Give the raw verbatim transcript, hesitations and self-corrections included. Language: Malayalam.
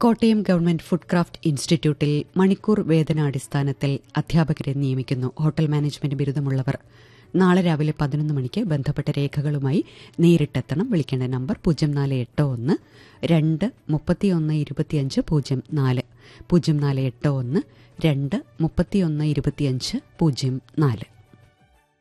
കോട്ടയം ഗവൺമെന്റ് ഫുഡ് ക്രാഫ്റ്റ് ഇൻസ്റ്റിറ്റ്യൂട്ടിൽ മണിക്കൂർ വേതനാടിസ്ഥാനത്തിൽ അധ്യാപകരെ നിയമിക്കുന്നു. ഹോട്ടൽ മാനേജ്മെന്റ് ബിരുദമുള്ളവർ നാളെ രാവിലെ പതിനൊന്ന് മണിക്ക് ബന്ധപ്പെട്ട രേഖകളുമായി നേരിട്ടെത്തണം. വിളിക്കേണ്ട നമ്പർ പൂജ്യം നാല് എട്ട് ഒന്ന് രണ്ട് മുപ്പത്തിയൊന്ന് ഇരുപത്തിയഞ്ച് പൂജ്യം നാല് പൂജ്യം നാല് എട്ട് ഒന്ന് രണ്ട് മുപ്പത്തിയൊന്ന് ഇരുപത്തിയഞ്ച് പൂജ്യം നാല്.